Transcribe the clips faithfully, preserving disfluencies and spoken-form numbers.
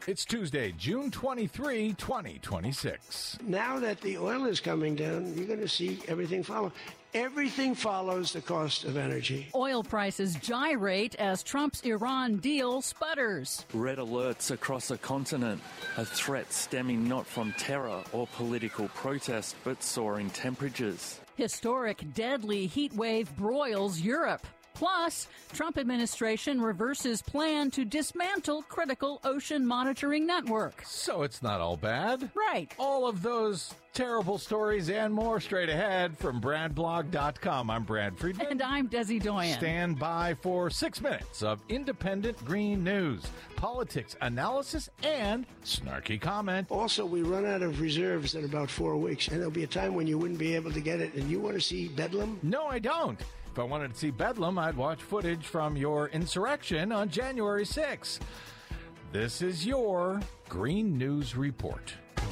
It's Tuesday, June twenty-third, twenty twenty-six. Now that the oil is coming down, you're going to see everything follow. Everything follows the cost of energy. Oil prices gyrate as Trump's Iran deal sputters. Red alerts across a continent. A threat stemming not from terror or political protest, but soaring temperatures. Historic deadly heat wave broils Europe. Plus, Trump administration reverses plan to dismantle critical ocean monitoring network. So it's not all bad. Right. All of those terrible stories and more straight ahead from Brad Blog dot com. I'm Brad Friedman. And I'm Desi Doyen. Stand by for six minutes of independent green news, politics, analysis, and snarky comment. Also, we run out of reserves in about four weeks, and there'll be a time when you wouldn't be able to get it. And you want to see Bedlam? No, I don't. If I wanted to see Bedlam, I'd watch footage from your insurrection on January sixth. This is your Green News Report.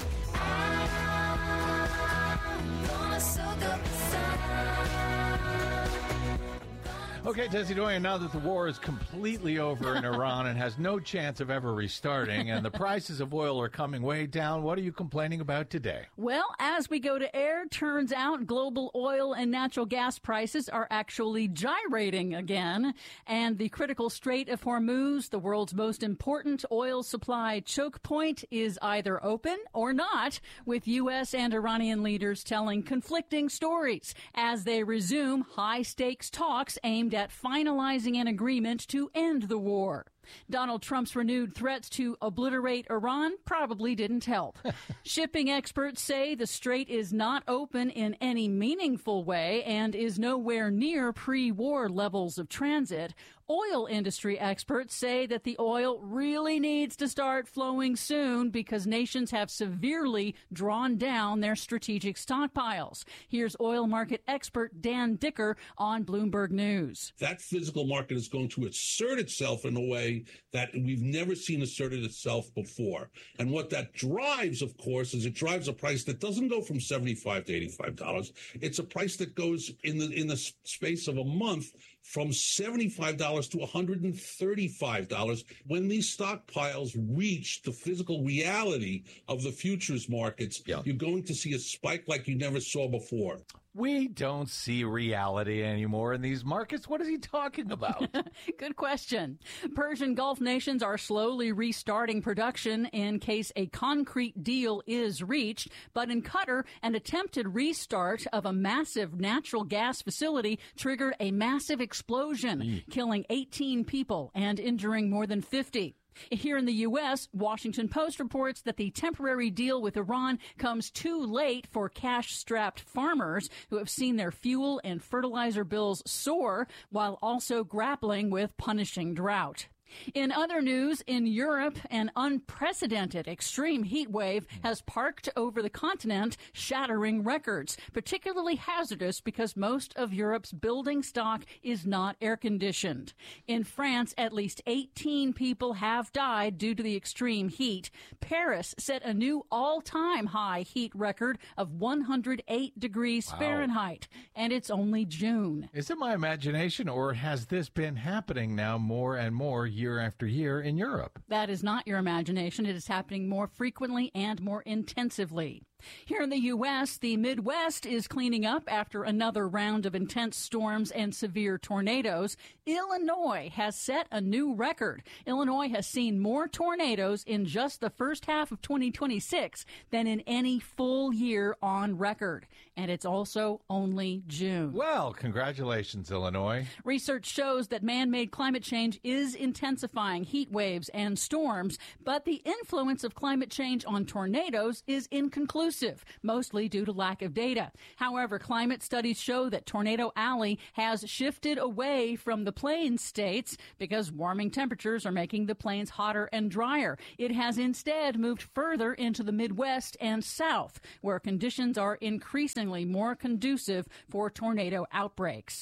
Okay, Desi Doyen, now that the war is completely over in Iran and has no chance of ever restarting, and the prices of oil are coming way down, what are you complaining about today? Well, as we go to air, turns out global oil and natural gas prices are actually gyrating again. And the critical Strait of Hormuz, the world's most important oil supply choke point, is either open or not, with U S and Iranian leaders telling conflicting stories as they resume high-stakes talks aimed at finalizing an agreement to end the war. Donald Trump's renewed threats to obliterate Iran probably didn't help. Shipping experts say the strait is not open in any meaningful way and is nowhere near pre-war levels of transit. Oil industry experts say that the oil really needs to start flowing soon because nations have severely drawn down their strategic stockpiles. Here's oil market expert Dan Dicker on Bloomberg News. That physical market is going to assert itself in a way that we've never seen asserted itself before. And what that drives, of course, is it drives a price that doesn't go from seventy-five to eighty-five dollars. It's a price that goes in the in the space of a month from seventy-five dollars to one hundred thirty-five dollars. When these stockpiles reach the physical reality of the futures markets, yeah. You're going to see a spike like you never saw before. We don't see reality anymore in these markets. What is he talking about? Good question. Persian Gulf nations are slowly restarting production in case a concrete deal is reached. But in Qatar, an attempted restart of a massive natural gas facility triggered a massive explosion, mm. killing eighteen people and injuring more than fifty. Here in the U S, Washington Post reports that the temporary deal with Iran comes too late for cash-strapped farmers who have seen their fuel and fertilizer bills soar while also grappling with punishing drought. In other news, in Europe, an unprecedented extreme heat wave has parked over the continent, shattering records, particularly hazardous because most of Europe's building stock is not air-conditioned. In France, at least eighteen people have died due to the extreme heat. Paris set a new all-time high heat record of one hundred eight degrees wow. Fahrenheit, and it's only June. Is it my imagination, or has this been happening now more and more year after year in Europe? That is not your imagination. It is happening more frequently and more intensively. Here in the U S, the Midwest is cleaning up after another round of intense storms and severe tornadoes. Illinois has set a new record. Illinois has seen more tornadoes in just the first half of twenty twenty-six than in any full year on record. And it's also only June. Well, congratulations, Illinois. Research shows that man-made climate change is intensifying heat waves and storms, but the influence of climate change on tornadoes is inconclusive, mostly due to lack of data. However, climate studies show that Tornado Alley has shifted away from the plains states because warming temperatures are making the plains hotter and drier. It has instead moved further into the Midwest and South, where conditions are increasingly more conducive for tornado outbreaks.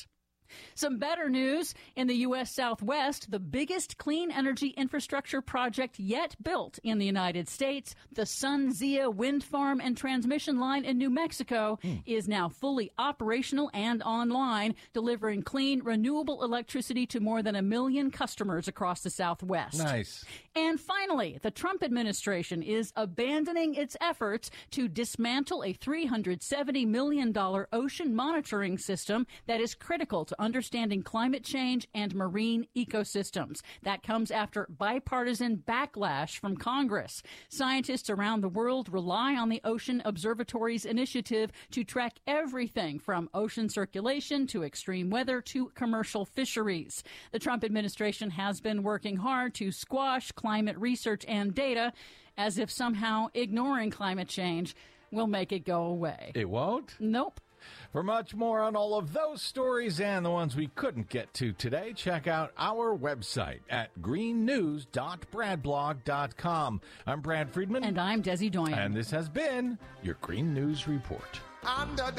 Some better news in the U S. Southwest, the biggest clean energy infrastructure project yet built in the United States, the SunZia wind farm and transmission line in New Mexico, mm. is now fully operational and online, delivering clean, renewable electricity to more than a million customers across the Southwest. Nice. And finally, the Trump administration is abandoning its efforts to dismantle a three hundred seventy million dollars ocean monitoring system that is critical to understanding climate change and marine ecosystems. That comes after bipartisan backlash from Congress. Scientists around the world rely on the Ocean Observatory's initiative to track everything from ocean circulation to extreme weather to commercial fisheries. The Trump administration has been working hard to squash climate research and data, as if somehow ignoring climate change will make it go away. It won't? Nope. For much more on all of those stories and the ones we couldn't get to today, check out our website at green news dot brad blog dot com. I'm Brad Friedman. And I'm Desi Doyen. And this has been your Green News Report. Under the